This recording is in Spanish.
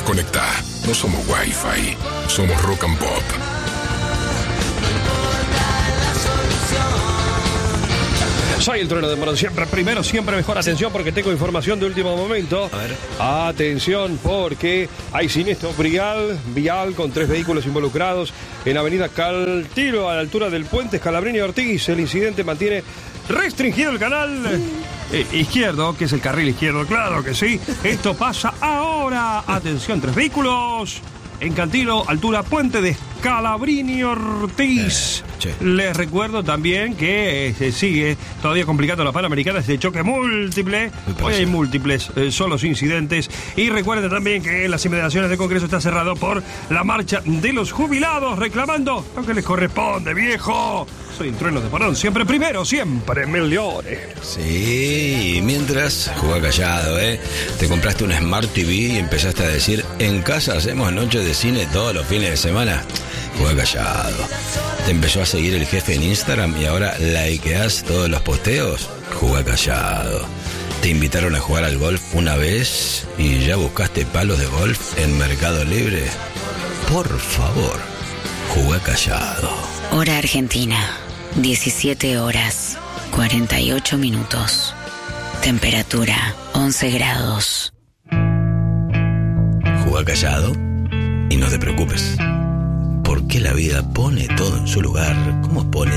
conectá. No somos Wi-Fi, somos Rock and Pop. Soy el trueno de Morón, siempre primero, siempre mejor. Atención porque tengo información de último momento. A ver. Atención porque hay siniestro vial con 3 vehículos involucrados en avenida Caltiro a la altura del puente Scalabrini Ortiz. El incidente mantiene restringido el canal izquierdo, que es el carril izquierdo, claro que sí. Esto pasa ahora. Atención, 3 vehículos en Cantilo, altura puente de Scalabrini Ortiz. Les recuerdo también que se sigue todavía complicando la Panamericana de choque múltiple. Hoy hay múltiples solos incidentes. Y recuerden también que en las inmediaciones del Congreso está cerrado por la marcha de los jubilados, reclamando lo que les corresponde, viejo. Soy el trueno de Morón, siempre primero, siempre millones. Sí, y mientras, jugá callado, Te compraste una Smart TV y empezaste a decir, en casa hacemos noches de cine todos los fines de semana. Jugá callado. Te empezó a seguir el jefe en Instagram y ahora likeás todos los posteos. Jugá callado. Te invitaron a jugar al golf una vez y ya buscaste palos de golf en Mercado Libre. Por favor, jugá callado. Hora Argentina, 17 horas, 48 minutos. Temperatura, 11 grados. Jugá callado y no te preocupes, porque la vida pone todo en su lugar, como pone